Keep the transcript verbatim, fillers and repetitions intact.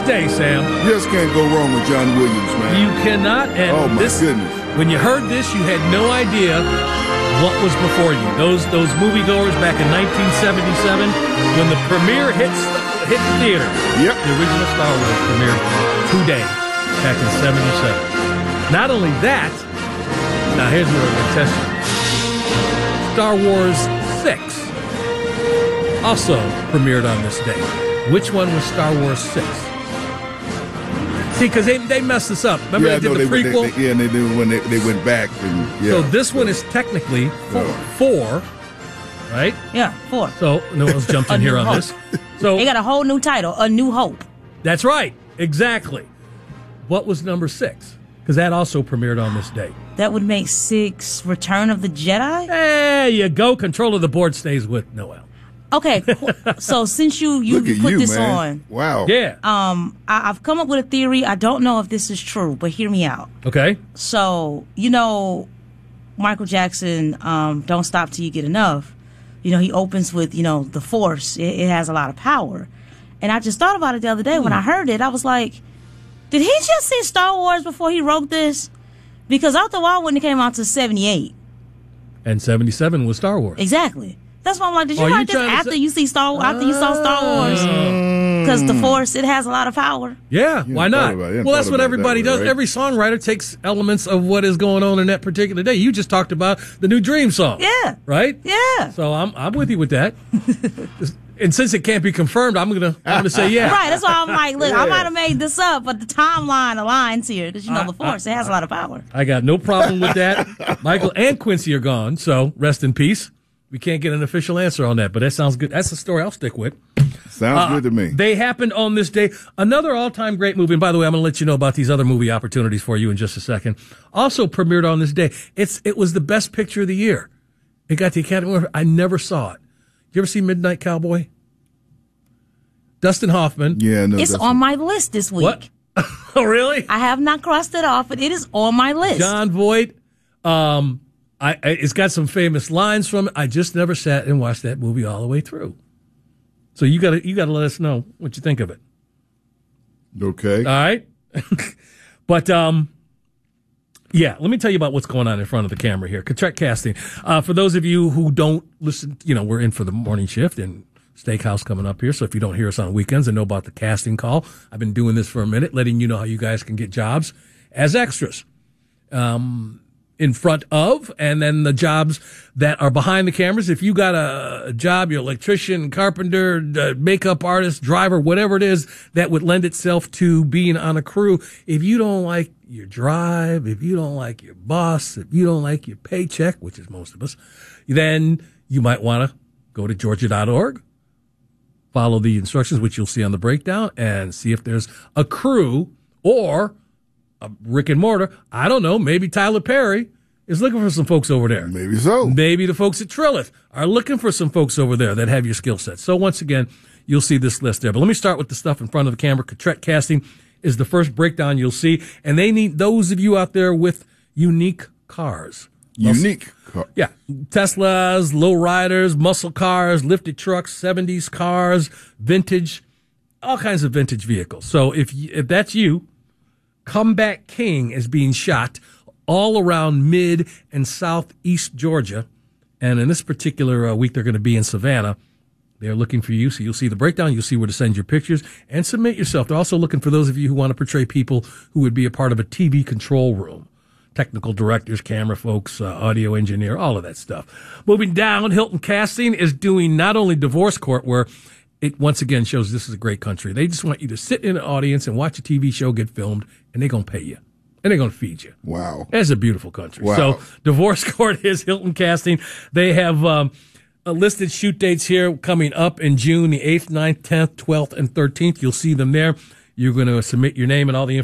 day, Sam. You just can't go wrong with John Williams, man. You cannot. And oh, my this, goodness. When you heard this, you had no idea what was before you. Those those moviegoers back in nineteen seventy-seven, when the premiere hits hit the theater. Yep. The original Star Wars premiered today, back in seventy-seven. Not only that, now here's where we're going to test you. Star Wars six also premiered on this day. Which one was Star Wars six? See, because they, they messed this up. Remember yeah, they did no, the they, prequel? They, they, yeah, and they did when they, they went back. And, yeah. So this one is technically four, Yeah. four right? Yeah, four. So no one's jumped in A here New on Hope. this. So They got a whole new title, A New Hope. that's right. Exactly. What was number six? Because that also premiered on this day. That would make six Return of the Jedi? There you go. Control of the board stays with Noel. Okay, cool. So since you, you Look at put you, this man. on, Wow. Yeah. um, I, I've come up with a theory. I don't know if this is true, but hear me out. Okay. So, you know, Michael Jackson, um, Don't Stop Till You Get Enough, you know, he opens with, you know, the Force. It, it has a lot of power. And I just thought about it the other day when I heard it. I was like, did he just see Star Wars before he wrote this? Because After All wouldn't have came out to seventy-eight. And seventy-seven was Star Wars. Exactly. That's why I'm like, did you Are you write this trying to after say- you see Star after you saw Star Wars? Because the Force, it has a lot of power. Yeah, You why hadn't not? thought about it. You hadn't Well, that's thought what about it everybody that way, does. right? Every songwriter takes elements of what is going on in that particular day. You just talked about the new Dream song. Yeah. Right? Yeah. So I'm I'm with you with that. And since it can't be confirmed, I'm gonna I'm gonna say yeah. Right, that's why I'm like, look, I Yeah. might have made this up, but the timeline aligns here because you know the Force, it has a lot of power. I got no problem with that. Michael and Quincy are gone, so rest in peace. We can't get an official answer on that, but that sounds good. That's the story I'll stick with. Sounds good to me. They happened on this day. Another all-time great movie, and by the way, I'm going to let you know about these other movie opportunities for you in just a second. Also premiered on this day. It's It was the best picture of the year. It got the Academy Award. I never saw it. You ever see Midnight Cowboy? Dustin Hoffman. yeah, no. It's that's- on my list this week. What? Oh, really? I have not crossed it off, but it is on my list. John Voight. Um, I, I, it's got some famous lines from it. I just never sat and watched that movie all the way through. So you got to you got to let us know what you think of it. Okay. All right. But, um, yeah, let me tell you about what's going on in front of the camera here. Contract casting. Uh, for those of you who don't listen, you know, we're in for the morning shift and Steakhouse coming up here. So if you don't hear us on weekends and know about the casting call, I've been doing this for a minute, letting you know how you guys can get jobs as extras. Um, in front of, and then the jobs that are behind the cameras. If you got a, a job, you're electrician, carpenter, uh, makeup artist, driver, whatever it is that would lend itself to being on a crew. If you don't like your drive, if you don't like your boss, if you don't like your paycheck, which is most of us, then you might want to go to Georgia dot org, follow the instructions, which you'll see on the breakdown, and see if there's a crew or a Rick and Mortar. I don't know. Maybe Tyler Perry is looking for some folks over there. Maybe so. Maybe the folks at Trillith are looking for some folks over there that have your skill set. So once again, you'll see this list there. But let me start with the stuff in front of the camera. Contract casting is the first breakdown you'll see. And they need those of you out there with unique cars. Unique. car. Yeah. Teslas, lowriders, muscle cars, lifted trucks, seventies cars, vintage, all kinds of vintage vehicles. So if you, if that's you, Comeback King is being shot all around mid and southeast Georgia. And in this particular uh, week, they're going to be in Savannah. They're looking for you. So you'll see the breakdown. You'll see where to send your pictures and submit yourself. They're also looking for those of you who want to portray people who would be a part of a T V control room. Technical directors, camera folks, uh, audio engineer, all of that stuff. Moving down, Hilton Casting is doing not only divorce court, where it once again shows this is a great country. They just want you to sit in an audience and watch a T V show get filmed, and they're going to pay you. And they're going to feed you. Wow. It's a beautiful country. Wow. So divorce court is Hilton Casting. They have um, a listed shoot dates here coming up in June, the eighth, ninth, tenth, twelfth, and thirteenth. You'll see them there. You're going to submit your name and all the information